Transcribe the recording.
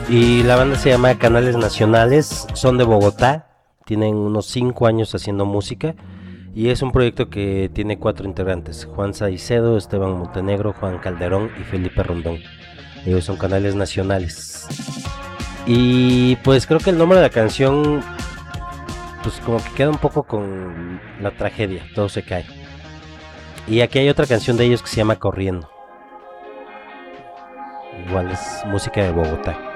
Y la banda se llama Canales Nacionales, son de Bogotá, tienen unos 5 años haciendo música y es un proyecto que tiene 4 integrantes: Juan Saicedo, Esteban Montenegro, Juan Calderón y Felipe Rondón. Ellos son Canales Nacionales. Y pues creo que el nombre de la canción pues como que queda un poco con la tragedia, todo se cae. Y aquí hay otra canción de ellos que se llama Corriendo. Igual es música de Bogotá.